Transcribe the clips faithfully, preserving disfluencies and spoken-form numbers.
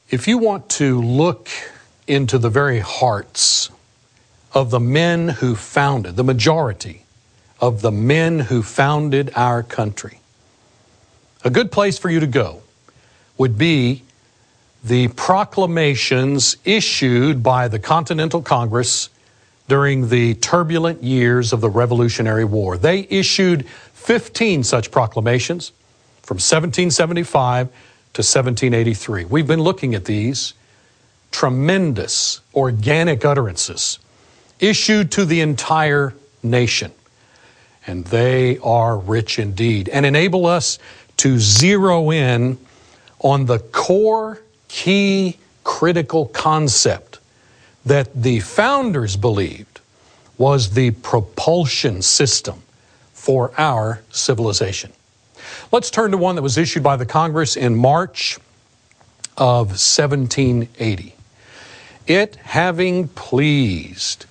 If you want to look into the very hearts of the men who founded, the majority of the men who founded our country, a good place for you to go would be the proclamations issued by the Continental Congress during the turbulent years of the Revolutionary War. They issued fifteen such proclamations from seventeen seventy-five to seventeen eighty-three. We've been looking at these tremendous organic utterances issued to the entire nation. And they are rich indeed and enable us to zero in on the core, key, critical concept that the founders believed was the propulsion system for our civilization. Let's turn to one that was issued by the Congress in March of seventeen eighty. It having pleased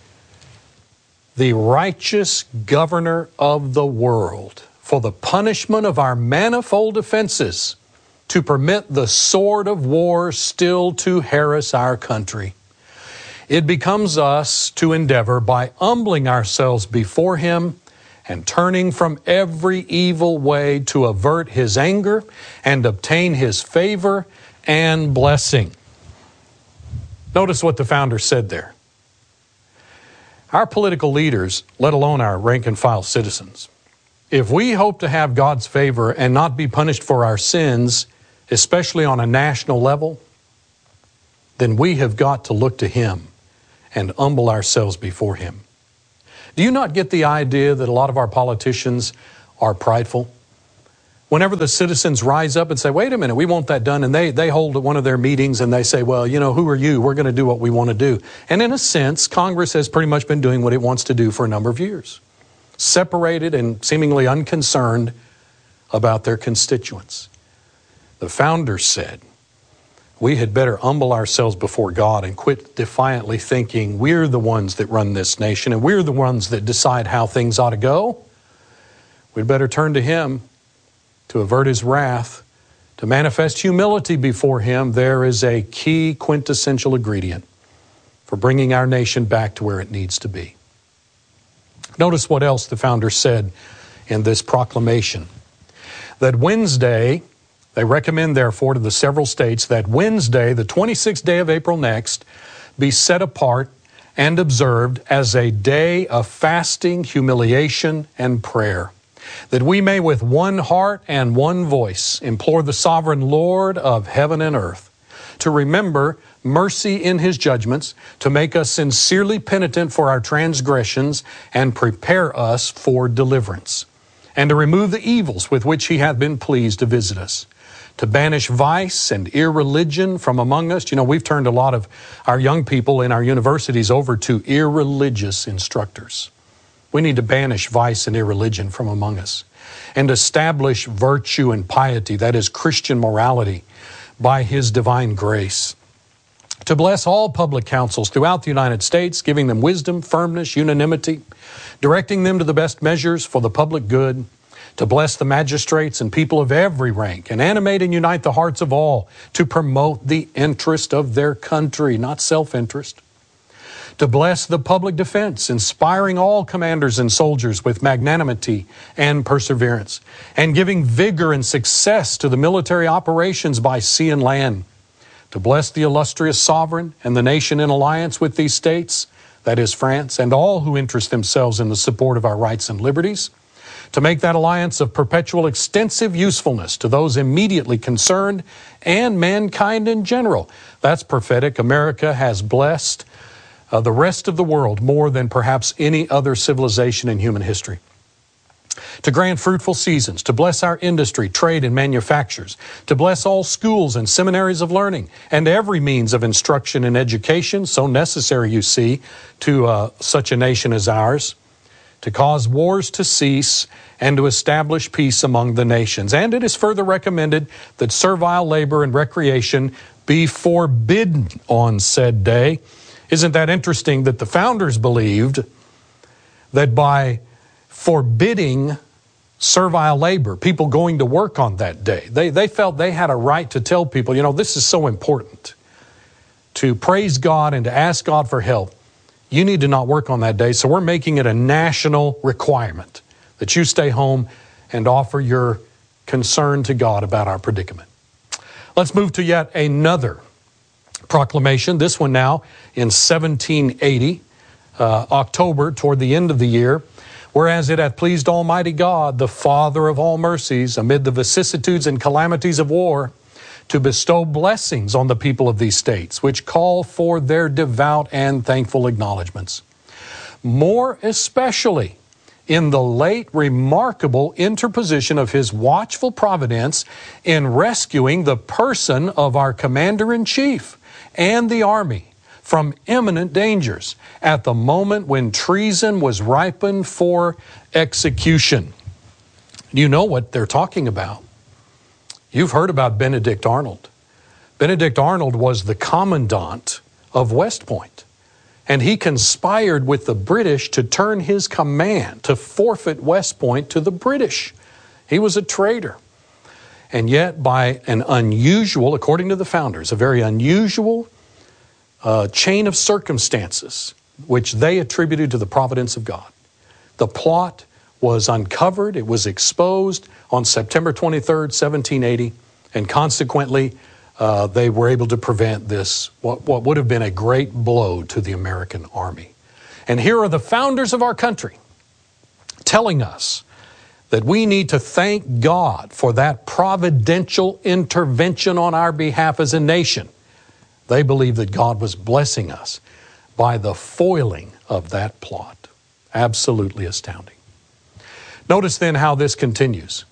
the righteous governor of the world for the punishment of our manifold offenses to permit the sword of war still to harass our country, it becomes us to endeavor by humbling ourselves before Him and turning from every evil way to avert His anger and obtain His favor and blessing. Notice what the founder said there. Our political leaders, let alone our rank and file citizens, if we hope to have God's favor and not be punished for our sins, especially on a national level, then we have got to look to Him and humble ourselves before Him. Do you not get the idea that a lot of our politicians are prideful? Whenever the citizens rise up and say, wait a minute, we want that done, and they, they hold one of their meetings and they say, well, you know, who are you? We're going to do what we want to do. And in a sense, Congress has pretty much been doing what it wants to do for a number of years, separated and seemingly unconcerned about their constituents. The founders said, we had better humble ourselves before God and quit defiantly thinking we're the ones that run this nation and we're the ones that decide how things ought to go. We'd better turn to Him to avert His wrath, to manifest humility before Him. There is a key quintessential ingredient for bringing our nation back to where it needs to be. Notice what else the founder said in this proclamation. That Wednesday, they recommend therefore to the several states that Wednesday, the twenty-sixth day of April next, be set apart and observed as a day of fasting, humiliation, and prayer, that we may with one heart and one voice implore the sovereign Lord of heaven and earth to remember mercy in His judgments, to make us sincerely penitent for our transgressions and prepare us for deliverance, and to remove the evils with which He hath been pleased to visit us, to banish vice and irreligion from among us. You know, we've turned a lot of our young people in our universities over to irreligious instructors. We need to banish vice and irreligion from among us and establish virtue and piety, that is Christian morality, by His divine grace. To bless all public councils throughout the United States, giving them wisdom, firmness, unanimity, directing them to the best measures for the public good. To bless the magistrates and people of every rank and animate and unite the hearts of all to promote the interest of their country, not self-interest. To bless the public defense, inspiring all commanders and soldiers with magnanimity and perseverance, and giving vigor and success to the military operations by sea and land. To bless the illustrious sovereign and the nation in alliance with these states, that is France, and all who interest themselves in the support of our rights and liberties. To make that alliance of perpetual extensive usefulness to those immediately concerned and mankind in general. That's prophetic. America has blessed uh, the rest of the world more than perhaps any other civilization in human history. To grant fruitful seasons, to bless our industry, trade, and manufactures, to bless all schools and seminaries of learning, and every means of instruction and education, so necessary, you see, to uh, such a nation as ours. To cause wars to cease and to establish peace among the nations. And it is further recommended that servile labor and recreation be forbidden on said day. Isn't that interesting that the founders believed that by forbidding servile labor, people going to work on that day, they, they felt they had a right to tell people, you know, this is so important. to praise God and to ask God for help, you need to not work on that day. So we're making it a national requirement that you stay home and offer your concern to God about our predicament. Let's move to yet another proclamation, this one now in seventeen eighty, uh, October, toward the end of the year. Whereas it hath pleased Almighty God, the Father of all mercies, amid the vicissitudes and calamities of war, to bestow blessings on the people of these states, which call for their devout and thankful acknowledgments. More especially in the late remarkable interposition of His watchful providence in rescuing the person of our Commander-in-Chief and the Army from imminent dangers at the moment when treason was ripened for execution. You know what they're talking about. You've heard about Benedict Arnold. Benedict Arnold was the commandant of West Point, and he conspired with the British to turn his command, to forfeit West Point to the British. He was a traitor. And yet, by an unusual, according to the founders, a very unusual uh, chain of circumstances, which they attributed to the providence of God, the plot was uncovered, it was exposed on September twenty-third, seventeen eighty, and consequently, uh, they were able to prevent this, what, what would have been a great blow to the American Army. And here are the founders of our country telling us that we need to thank God for that providential intervention on our behalf as a nation. They believe that God was blessing us by the foiling of that plot. Absolutely astounding. Notice then how this continues.